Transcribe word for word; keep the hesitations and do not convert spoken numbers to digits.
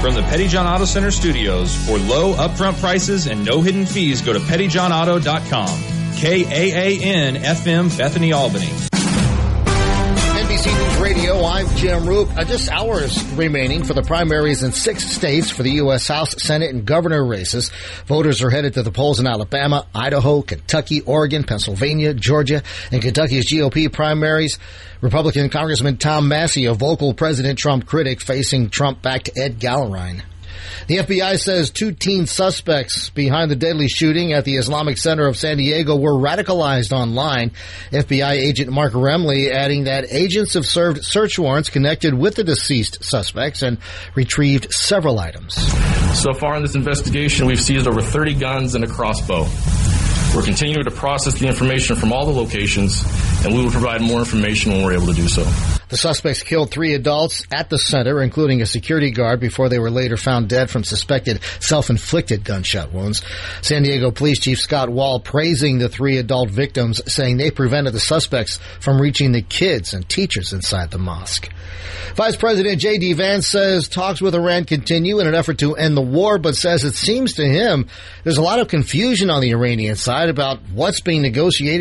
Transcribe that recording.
From the Petty John Auto Center studios, for low upfront prices and no hidden fees, go to petty john auto dot com. K A A N F M, Bethany, Albany. N B C News Radio, I'm Jim Roop. Uh, just hours remaining for the primaries in six states for the U S House, Senate, and governor races. Voters are headed to the polls in Alabama, Idaho, Kentucky, Oregon, Pennsylvania, Georgia, and Kentucky's G O P primaries. Republican Congressman Tom Massey, a vocal President Trump critic, facing Trump-backed Ed Gallerine. The F B I says two teen suspects behind the deadly shooting at the Islamic Center of San Diego were radicalized online. F B I agent Mark Remley adding that agents have served search warrants connected with the deceased suspects and retrieved several items. So far in this investigation, we've seized over thirty guns and a crossbow. We're continuing to process the information from all the locations, and we will provide more information when we're able to do so. The suspects killed three adults at the center, including a security guard, before they were later found dead from suspected self-inflicted gunshot wounds. San Diego Police Chief Scott Wall praising the three adult victims, saying they prevented the suspects from reaching the kids and teachers inside the mosque. Vice President J D. Vance says talks with Iran continue in an effort to end the war, but says it seems to him there's a lot of confusion on the Iranian side about what's being negotiated